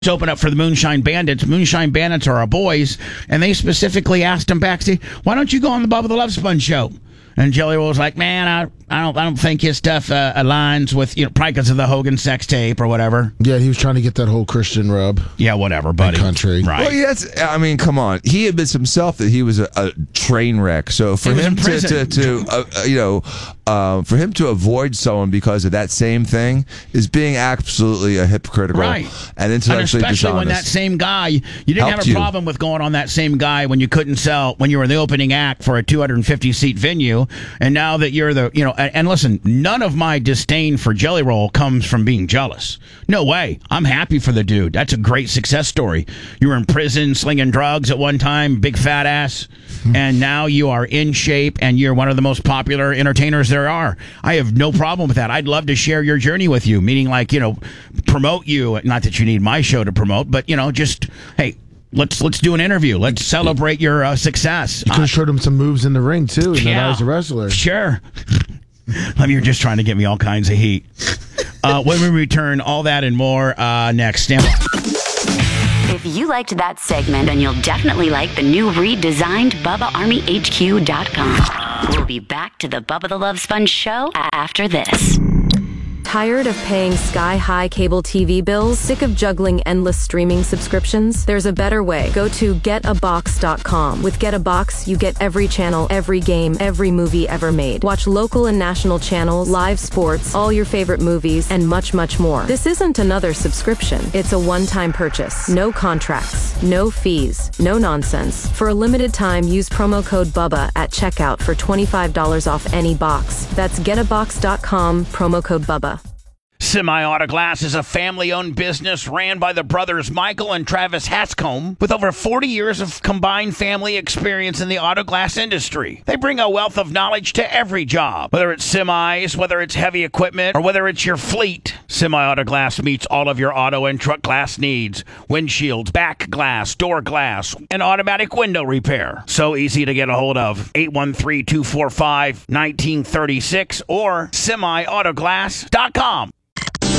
open up for the Moonshine Bandits. Moonshine Bandits are our boys, and they specifically asked him backstage, "Why don't you go on the Bubba the Love Sponge show?" And Jelly Roll was like, "Man, I don't think his stuff aligns with, probably because of the Hogan sex tape or whatever." Yeah, he was trying to get that whole Christian rub. Yeah, whatever, buddy. Country, right? Well, yeah, come on. He admits himself that he was a train wreck. So for him for him to avoid someone because of that same thing is being absolutely a hypocritical and intellectually especially dishonest. when that same guy, you didn't have a problem with going on that same guy when you couldn't sell, when you were the opening act for a 250-seat venue, and now that you're the, and listen, none of my disdain for Jelly Roll comes from being jealous. No way. I'm happy for the dude. That's a great success story. You were in prison slinging drugs at one time, big fat ass, and now you are in shape and you're one of the most popular entertainers there are. I have no problem with that. I'd love to share your journey with you, meaning like, promote you. Not that you need my show to promote, but, just, hey, let's do an interview. Let's celebrate your success. You could have showed him some moves in the ring, too, and that I was a wrestler. Sure. You're just trying to get me all kinds of heat. When we return, all that and more next. Stand by. If you liked that segment, then you'll definitely like the new redesigned BubbaArmyHQ.com. We'll be back to the Bubba the Love Sponge show after this. Tired of paying sky-high cable TV bills? Sick of juggling endless streaming subscriptions? There's a better way. Go to getabox.com. With Get a Box, you get every channel, every game, every movie ever made. Watch local and national channels, live sports, all your favorite movies, and much, much more. This isn't another subscription. It's a one-time purchase. No contracts, no fees, no nonsense. For a limited time, use promo code BUBBA at checkout for $25 off any box. That's getabox.com, promo code BUBBA. Semi-Auto Glass is a family-owned business ran by the brothers Michael and Travis Hatscombe with over 40 years of combined family experience in the auto glass industry. They bring a wealth of knowledge to every job, whether it's semis, whether it's heavy equipment, or whether it's your fleet. Semi-Auto Glass meets all of your auto and truck glass needs: windshields, back glass, door glass, and automatic window repair. So easy to get a hold of. 813-245-1936 or semiautoglass.com.